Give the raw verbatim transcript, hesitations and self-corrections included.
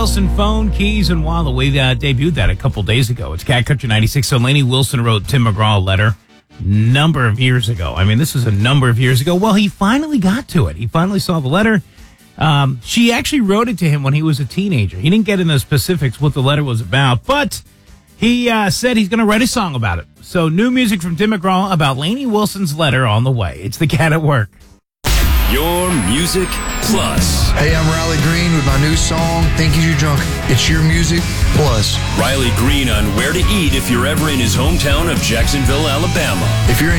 Wilson, Phone, Keys, and Walla. We uh, debuted that a couple days ago. It's Cat Country ninety-six. So Lainey Wilson wrote Tim McGraw a letter number of years ago. I mean, this was a number of years ago. Well, he finally got to it. He finally saw the letter. Um, she actually wrote it to him when he was a teenager. He didn't get into specifics what the letter was about, but he uh, said he's going to write a song about it. So new music from Tim McGraw about Lainey Wilson's letter on the way. It's the Cat at Work. Your Music Plus. Hey, I'm Riley Green with my new song, Think You're Drunk. It's Your Music Plus. Riley Green on where to eat if you're ever in his hometown of Jacksonville, Alabama. If you're in